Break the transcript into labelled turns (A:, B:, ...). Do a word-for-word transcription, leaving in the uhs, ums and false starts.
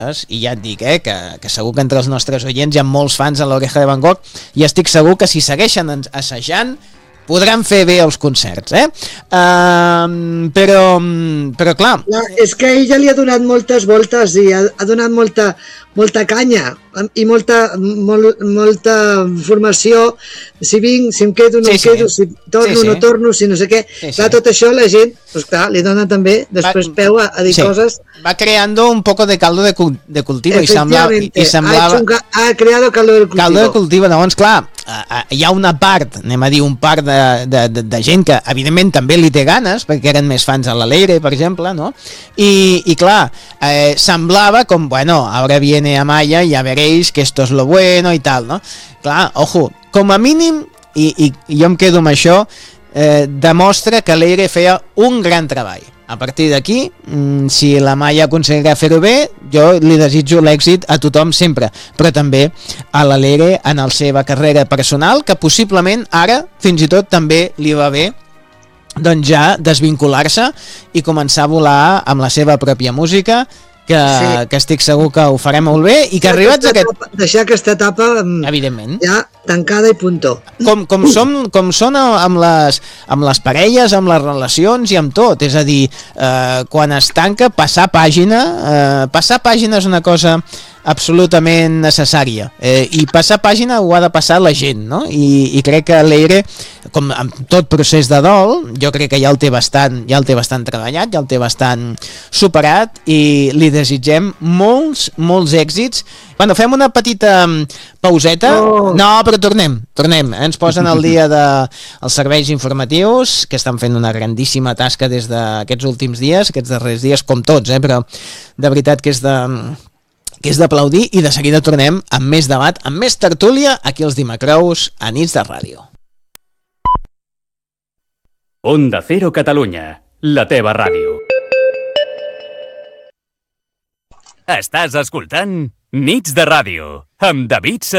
A: i ja et dic, eh, que, que segur que entre els nostres oients hi ha molts fans de l'Oreja de Van Gogh i estic segur que si segueixen assajant podran fer bé els concerts, eh? Uh, però, però clar...
B: No, és que ella li ha donat moltes voltes i ha, ha donat molta, molta canya i molta, mol, molta formació. Si vinc, si em quedo, no sí, em quedo, sí. si torno, sí, sí. no torno, si no sé què. Sí, clar, sí. Tot això la gent, pues clar, li dona també després va, peu a, a dir sí. coses...
A: Va creando un poco de caldo de, de cultivo i, sembla, i semblava...
B: Ha, un, ha creado caldo de cultivo.
A: Caldo de cultivo, llavors, clar, hi ha una part, anem a dir, un part de, de, de, de gent que, evidentment, també li té ganes, perquè eren més fans de l'Alegre, per exemple, no? I, i clar, eh, semblava com, bueno, ahora viene Amaya, ya veréis que esto es lo bueno i tal, no? Clar, ojo, com a mínim, i, i, i jo em quedo amb això, eh, demostra que l'Alegre feia un gran treball. A partir d'aquí, si la Maia aconseguirà fer-ho bé, jo li desitjo l'èxit a tothom sempre, però també a l'Alegre en la seva carrera personal, que possiblement ara fins i tot també li va bé doncs ja desvincular-se i començar a volar amb la seva pròpia música, que, sí. que estic segur que ho farem molt bé i que deixar arribats a aquest...
B: Etapa, deixar aquesta etapa
A: evidentment
B: ja tancada i puntó.
A: Com, com, som, com són amb les, amb les parelles, amb les relacions i amb tot, és a dir, eh, quan es tanca, passar pàgina, eh, passar pàgina és una cosa absolutament necessària, eh, i passar pàgina ho ha de passar la gent, no? I, i crec que l'Alegre, com amb tot procés de dol, jo crec que ja el té bastant, ja el té bastant treballat, ja el té bastant superat i li desitgem molts, molts èxits. Bueno, fem una petita pauseta. Oh. No, però tornem, tornem. Ens posen al dia de els serveis informatius, que estan fent una grandíssima tasca des d'aquests últims dies, aquests darrers dies, com tots, eh? Però de veritat que és de... que és d'aplaudir, i de seguida tornem amb més debat, amb més tertúlia, aquí els Dimecrous a Nits de Ràdio.
C: Onda Cero Catalunya, la teva ràdio. Estàs escoltant Nits de Ràdio, amb David Serra.